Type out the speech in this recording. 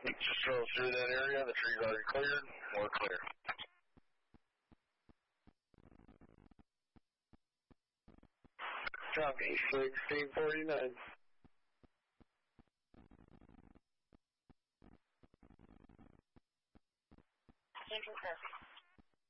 Just drove through that area. The tree's already cleared. We're clear. Copy, 1649. Central Coast.